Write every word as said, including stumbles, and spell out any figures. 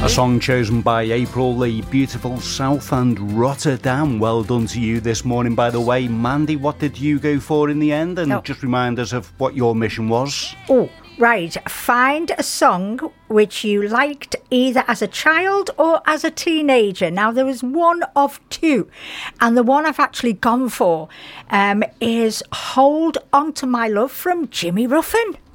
A song chosen by April, the beautiful South and Rotterdam. Well done to you this morning, by the way. Mandy, what did you go for in the end? And oh. just remind us of what your mission was. Oh, right. Find a song which you liked either as a child or as a teenager. Now, there was one of two. And the one I've actually gone for um, is Hold On To My Love from Jimmy Ruffin.